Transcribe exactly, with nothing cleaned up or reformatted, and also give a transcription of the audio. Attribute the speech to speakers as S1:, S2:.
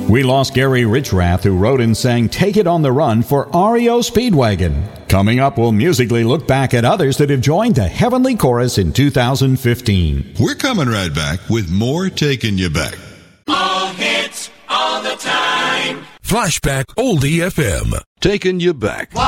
S1: We lost Gary Richrath, who wrote and sang Take It on the Run for R E O Speedwagon. Coming up, we'll musically look back at others that have joined the Heavenly Chorus in two thousand fifteen.
S2: We're coming right back with more Taking You Back.
S3: All hits, all the time.
S4: Flashback Oldie F M.
S2: Taking You Back.